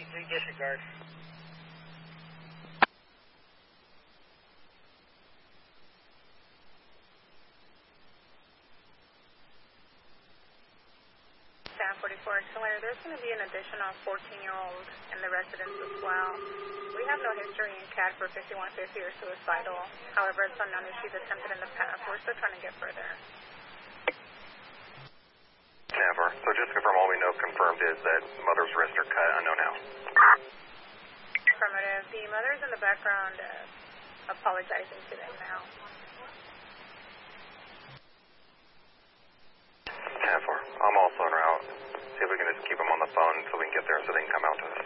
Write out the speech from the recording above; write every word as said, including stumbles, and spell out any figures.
Disregard. San forty-four Accelerator, there's going to be an additional fourteen-year-old in the residence as well. We have no history in C A D for fifty-one fifty or suicidal. However, it's unknown if she's attempted in the past. We're still trying to get further. Never. So just to confirm, all we know confirmed is that mother's wrists are cut, unknown now. Affirmative. The mother's in the background uh, apologizing to them now. ten four. I'm also en route. See if we can just keep them on the phone so we can get there so they can come out to us.